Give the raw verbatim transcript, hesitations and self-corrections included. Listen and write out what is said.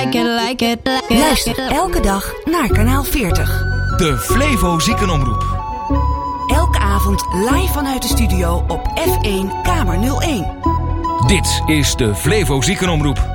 like it, like it, like it. Luister elke dag naar kanaal veertig. De Flevo Ziekenomroep. Elke avond live vanuit de studio op F één Kamer nul één. Dit is de Flevo Ziekenomroep.